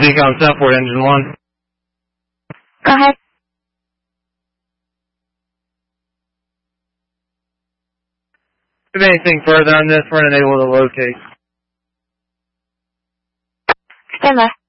Decom Southport, Engine 1. Go ahead. If anything further on this, we're unable to locate. Stand by.